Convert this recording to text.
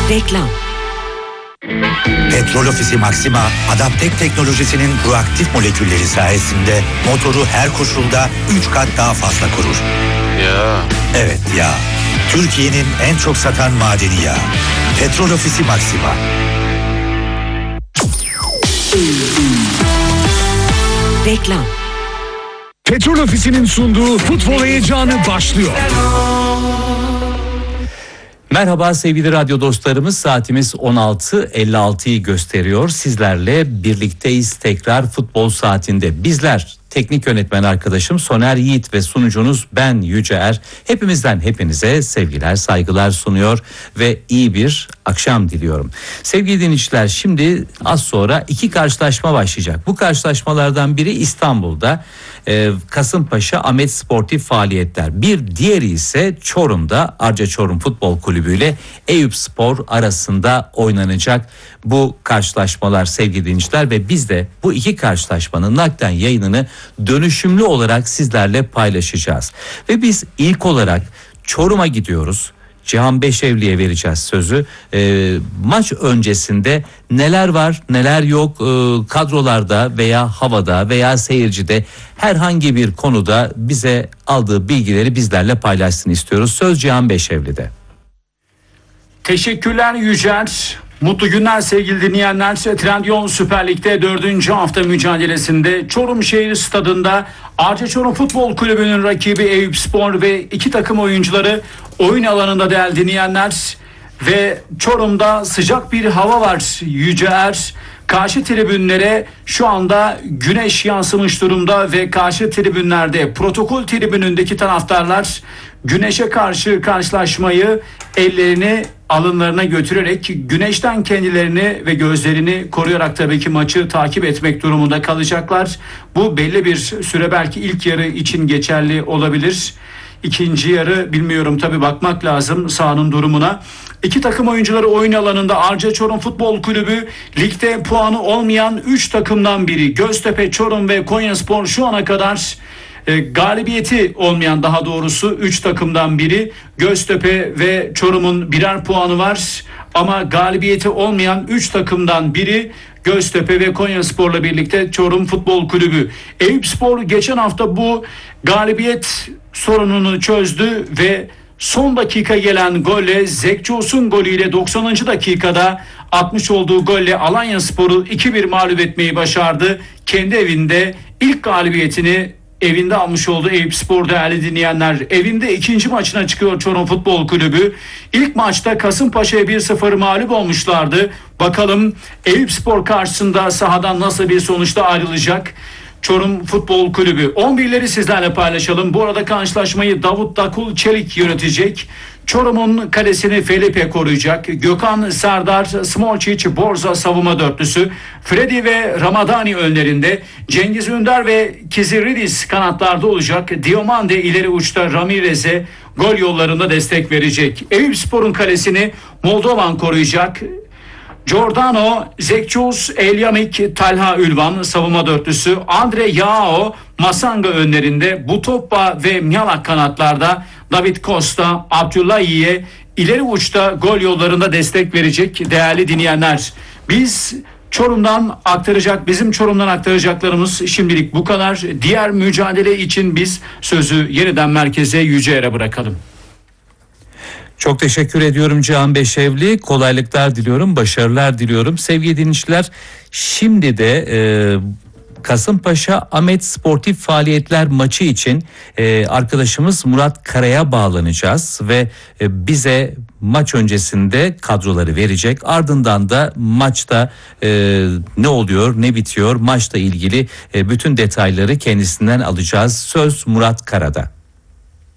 Reklam. Petrol Ofisi Maxima, Adaptek teknolojisinin proaktif molekülleri sayesinde motoru her koşulda 3 kat daha fazla korur. Ya. Evet ya. Türkiye'nin en çok satan madeni yağı. Petrol Ofisi Maxima. Reklam. Petrol Ofisi'nin sunduğu futbol heyecanı başlıyor. Merhaba sevgili radyo dostlarımız, saatimiz 16.56'yı gösteriyor. Sizlerle birlikteyiz tekrar futbol saatinde. Bizler teknik yönetmen arkadaşım Soner Yiğit ve sunucunuz ben Yüce Er. Hepimizden hepinize sevgiler, saygılar sunuyor ve iyi bir akşam diliyorum. Sevgili dinleyiciler, şimdi az sonra 2 karşılaşma başlayacak. Bu karşılaşmalardan biri İstanbul'da Kasımpaşa Ahmet Sportif Faaliyetler. Bir diğeri ise Çorum'da Arca Çorum Futbol Kulübü ile Eyüpspor arasında oynanacak bu karşılaşmalar sevgili dinleyiciler ve biz de bu 2 karşılaşmanın naklen yayınını dönüşümlü olarak sizlerle paylaşacağız. Ve biz ilk olarak Çorum'a gidiyoruz. Cihan Beşevli'ye vereceğiz sözü. Maç öncesinde neler var neler yok, kadrolarda veya havada veya seyircide herhangi bir konuda bize aldığı bilgileri bizlerle paylaşsın istiyoruz. Söz Cihan Beşevli'de. Teşekkürler Yücel. Mutlu günler sevgili dinleyenler. Trendyol Süper Lig'de 4. hafta mücadelesinde Çorum Şehir Stadı'nda Arca Çorum Futbol Kulübü'nün rakibi Eyüpspor ve 2 takım oyuncuları oyun alanında değerli dinleyenler. Ve Çorum'da sıcak bir hava var Yüce Er. Karşı tribünlere şu anda güneş yansımış durumda ve karşı tribünlerde protokol tribünündeki taraftarlar güneşe karşı karşılaşmayı ellerini alınlarına götürerek güneşten kendilerini ve gözlerini koruyarak tabii ki maçı takip etmek durumunda kalacaklar. Bu belli bir süre, belki ilk yarı için geçerli olabilir. İkinci yarı bilmiyorum, tabii bakmak lazım sahanın durumuna. 2 takım oyuncuları oyun alanında. Arca Çorum Futbol Kulübü ligde puanı olmayan 3 takımdan biri. Göztepe, Çorum ve Konyaspor şu ana kadar galibiyeti olmayan, daha doğrusu 3 takımdan biri. Göztepe ve Çorum'un birer puanı var ama galibiyeti olmayan 3 takımdan biri Göztepe ve Konyaspor'la birlikte Çorum Futbol Kulübü. Eyüpspor geçen hafta bu galibiyet sorununu çözdü ve son dakika gelen golle, Zekços'un golüyle 90. dakikada atmış olduğu golle Alanyaspor'u 2-1 mağlup etmeyi başardı. Kendi evinde ilk galibiyetini evinde almış oldu Eyüpspor değerli dinleyenler. Evinde 2. maçına çıkıyor Çorum Futbol Kulübü. İlk maçta Kasımpaşa'ya 1-0 mağlup olmuşlardı. Bakalım Eyüpspor karşısında sahadan nasıl bir sonuçla ayrılacak Çorum Futbol Kulübü. 11'leri sizlerle paylaşalım. Bu arada karşılaşmayı Davut Dakul Çelik yönetecek. Çorum'un kalesini Felipe koruyacak. Gökhan, Serdar, Smolcic, Borza savunma dörtlüsü. Freddy ve Ramadani önlerinde. Cengiz Ünder ve Kiziridis kanatlarda olacak. Diomande ileri uçta Ramirez'e gol yollarında destek verecek. Eyüpspor'un kalesini Moldovan koruyacak. Giordano, Zekços, Elyamik, Talha Ülvan savunma dörtlüsü. Andre Yao, Masanga önlerinde. Butoppa ve Mjalak kanatlarda. David Costa, Abdullahi'ye ileri uçta gol yollarında destek verecek değerli dinleyenler. Bizim Çorum'dan aktaracaklarımız şimdilik bu kadar. Diğer mücadele için biz sözü yeniden merkeze Yüce Er'e bırakalım. Çok teşekkür ediyorum Cihan Beşevli. Kolaylıklar diliyorum, başarılar diliyorum. Sevgili dinleyiciler, şimdi de Kasımpaşa Ahmet Sportif Faaliyetler maçı için arkadaşımız Murat Kara'ya bağlanacağız ve bize maç öncesinde kadroları verecek. Ardından da maçta ne oluyor, ne bitiyor, maçla ilgili bütün detayları kendisinden alacağız. Söz Murat Kara'da.